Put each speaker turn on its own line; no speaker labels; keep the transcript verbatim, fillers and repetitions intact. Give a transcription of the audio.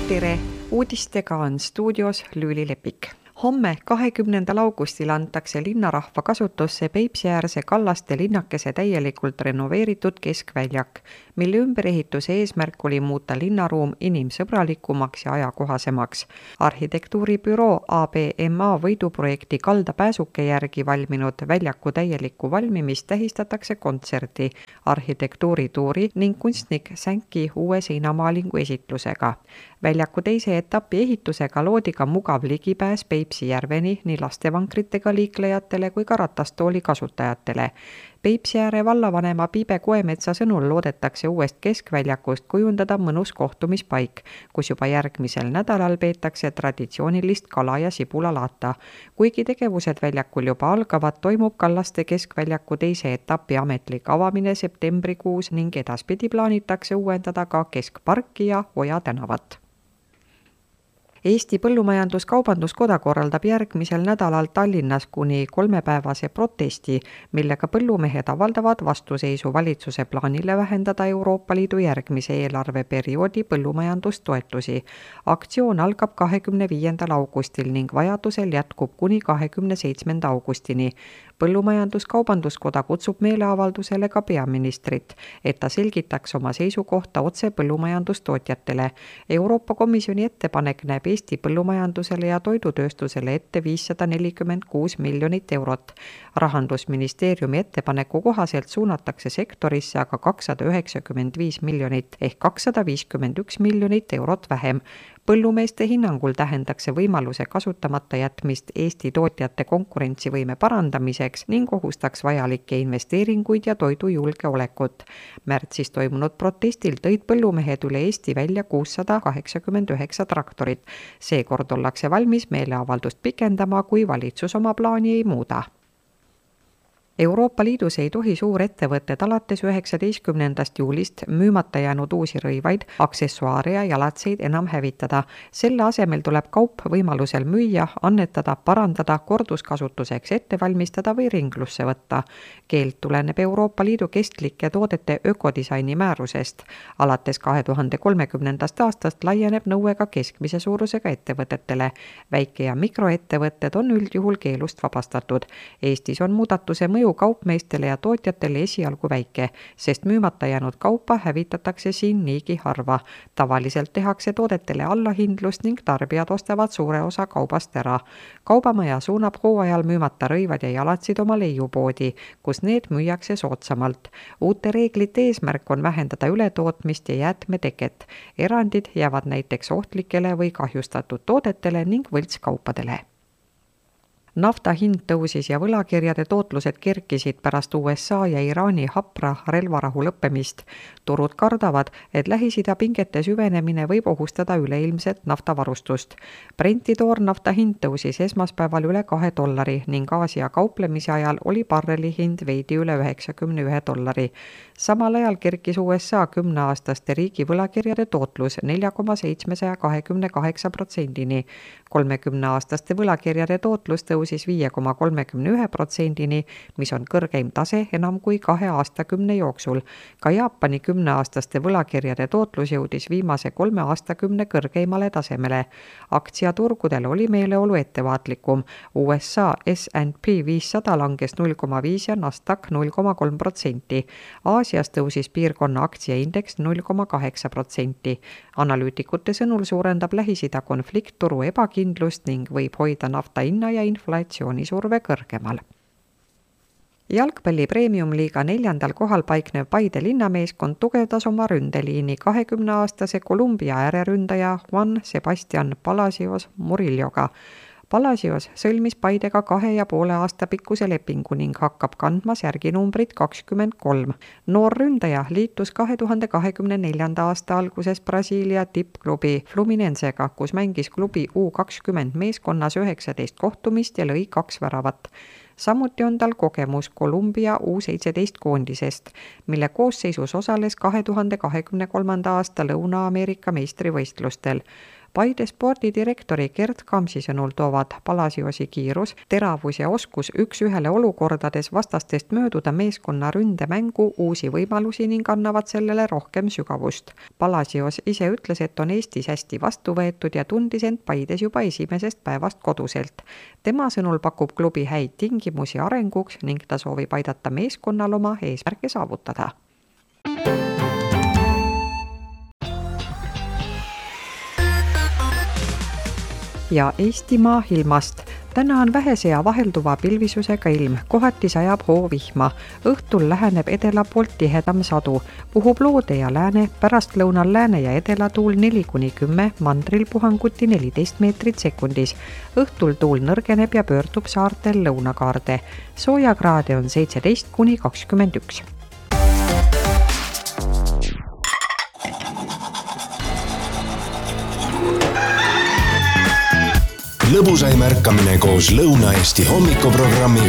tere, uudistega on stuudios Lüüli Lepik. Homme kahekümnendal augustil antakse linnarahva kasutusse Peipsiäärse Kallaste linnakese täielikult renoveeritud keskväljak, mille ümberehituse eesmärk oli muuta linnaruum inimsõbralikumaks ja ajakohasemaks. Arhitektuuribüroo A B M A võiduprojekti kaldapääsuke järgi valminud väljaku täielikku valmimist tähistatakse kontserdi, arhitektuurituuri ning kunstnik Sänki uue seinamaalingu esitlusega. Väljaku teise etapi ehitusega loodi ka mugav ligipääs Peipsi järveni nii lastevankritega liiklejatele kui ka ratastooli kasutajatele. Peipsiääre vallavanema Piibe Koemetsa sõnul loodetakse uuest keskväljakust kujundada mõnus kohtumispaik, kus juba järgmisel nädalal peetakse traditsioonilist kala- ja sibulalaata. Kuigi tegevused väljakul juba algavad, toimub Kallaste keskväljaku teise etapi ametlik avamine septembrikuus ning edaspidi plaanitakse uuendada ka keskparki ja Oja tänavat. Eesti Põllumajandus-Kaubanduskoda korraldab järgmisel nädalal Tallinnas kuni kolmepäevase protesti, millega põllumehed avaldavad vastuseisu valitsuse plaanile vähendada Euroopa Liidu järgmise eelarveperioodi põllumajandustoetusi. Aktsioon algab kahekümne viiendal augustil ning vajadusel jätkub kuni kahekümne seitsmenda augustini. Põllumajandus-Kaubanduskoda kutsub meeleavaldusele ka peaministrit, et ta selgitaks oma seisukohta otse põllumajandustootjatele. Euroopa Komisjoni ettepanek näeb Eesti põllumajandusele ja toidutööstusele ette viissada nelikümmend kuus miljonit eurot. Rahandusministeeriumi ettepaneku kohaselt suunatakse sektorisse aga kakssada üheksakümmend viis miljonit ehk kakssada viiskümmend üks miljonit eurot vähem. Põllumeeste hinnangul tähendaks see võimaluse kasutamata jätmist Eesti tootjate konkurentsivõime parandamiseks ning ohustaks vajalikke investeeringuid ja toidujulgeolekut. Märtsis toimunud protestil tõid põllumehed üle Eesti välja kuussada kaheksakümmend üheksa traktorit. Seekord ollakse valmis meeleavaldust pikendama, kui valitsus oma plaani ei muuda. Euroopa Liidus ei tohi suurettevõtted alates üheksateistkümnendast juulist müümata jäänud uusi rõivaid, aksessuaare ja jalatseid enam hävitada. Selle asemel tuleb kaup võimalusel müüa, annetada, parandada, korduskasutuseks ette valmistada või ringlusse võtta. Keeld tuleneb Euroopa Liidu kestlike toodete ökodisaini määrusest. Alates kahe tuhande kolmekümnendast aastast laieneb nõue ka keskmise suurusega ettevõtetele. Väike- ja mikroettevõtted on üldjuhul keelust vabastatud. Eestis on muudatuse mõju kaupmeestele ja tootjatele esialgu väike, sest müümata jäänud kaupa hävitatakse siin niigi harva. Tavaliselt tehakse toodetele allahindlust ning tarbijad ostavad suure osa kaubast ära. Kaubamaja suunab hooajal müümata rõivad ja jalatsid oma leiupoodi, kus need müüakse soodsamalt. Uute reeglite eesmärk on vähendada ületootmist ja jäätmeteket. Erandid jäävad näiteks ohtlikele või kahjustatud toodetele ning võltskaupadele. Nafta hind tõusis ja võlakirjade tootlused kerkisid pärast U S A ja Iraani hapra relvarahu lõppemist. Turud kardavad, et Lähis-Ida pingete süvenemine võib ohustada üleilmset naftavarustust. Brenti toornafta hind tõusis esmaspäeval üle kahe dollari ning Aasia kauplemise ajal oli barreli hind veidi üle üheksakümne ühe dollari. Samal ajal kerkis U S A kümneaastaste riigi võlakirjade tootlus nelja koma seitsmesaja kahekümne kaheksa protsendini. kolmekümneaastaste võlakirjade tootlus tõusis viie koma kolmekümne ühe protsendini, mis on kõrgeim tase enam kui kahe aastakümne jooksul. Ka Jaapani kümneaastaste võlakirjade tootlus jõudis viimase kolme aastakümne kõrgeimale tasemele. Aktsiaturgudel oli meeleolu ettevaatlikum. U S A S and P viissada langes null koma viis ja Nasdaq null koma kolm protsenti. Aasias tõusis piirkonna aktsiaindeks null koma kaheksa protsenti. Analüütikute sõnul suurendab Lähis-Ida konflikt turu ebakindlust ning võib hoida nafta hinna ja inflatsioonisurve kõrgemal. Jalgpalli Premium-liiga neljandal kohal paiknev Paide linnameeskond tugevdas oma ründeliini kahekümneaastase Kolumbia ääreründaja Juan Sebastian Palacios Murilloga. Palacios sõlmis Paidega kahe ja poole aasta pikkuse lepingu ning hakkab kandma särginumbrit kakskümmend kolm. Noor ründaja liitus kahe tuhande kahekümne neljanda aasta alguses Brasiilia tippklubi Fluminensega, kus mängis klubi U kakskümmend meeskonnas üheksateist kohtumist ja lõi kaks väravat. Samuti on tal kogemus Kolumbia U seitseteist koondisest, mille koosseisus osales kahe tuhande kahekümne kolmanda aasta Lõuna-Ameerika meistrivõistlustel. Paide spordidirektori Gert Kamsi sõnul toovad Palasjosi kiirus, teravus ja oskus üks-ühele olukordades vastastest mööduda meeskonna ründemängu uusi võimalusi ning annavad sellele rohkem sügavust. Palasjos ise ütles, et on Eestis hästi vastu võetud ja tundis end Paides juba esimesest päevast koduselt. Tema sõnul pakub klubi häid tingimusi arenguks ning ta soovib aidata meeskonnal oma eesmärke saavutada. Ja Eestimaa ilmast. Täna on vähese ja vahelduva pilvisusega ilm, kohati sajab hoovihma. Õhtul läheneb edela poolt tihedam sadu. Puhub loode ja lääne, pärast lõunal lääne ja edela tuul neli kuni kümme, mandril puhanguti neliteist meetrit sekundis. Õhtul tuul nõrgeneb ja pöördub saartel lõunakaarde. Soojakraade on seitseteist kuni kakskümmend üks.
Lõbusaim ärkamine koos Lõuna-Eesti hommikuprogrammiga